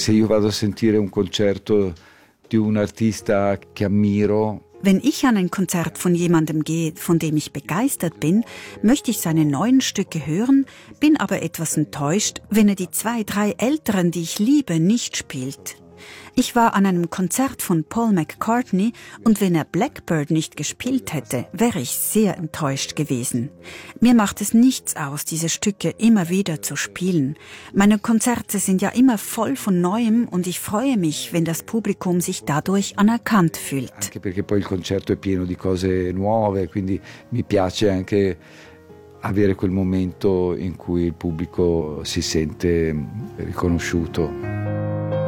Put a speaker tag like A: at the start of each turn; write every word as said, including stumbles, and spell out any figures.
A: Se io vado a sentire un concerto di un artista che ammiro.
B: Wenn ich an ein Konzert von jemandem gehe, von dem ich begeistert bin, möchte ich seine neuen Stücke hören, bin aber etwas enttäuscht, wenn er die zwei, drei älteren, die ich liebe, nicht spielt. Ich war an einem Konzert von Paul McCartney und wenn er Blackbird nicht gespielt hätte, wäre ich sehr enttäuscht gewesen. Mir macht es nichts aus, diese Stücke immer wieder zu spielen. Meine Konzerte sind ja immer voll von Neuem und ich freue mich, wenn das Publikum sich dadurch anerkannt fühlt.
A: Anche perché poi il concerto è pieno di cose nuove, quindi mi piace anche avere quel momento in cui il pubblico si sente riconosciuto.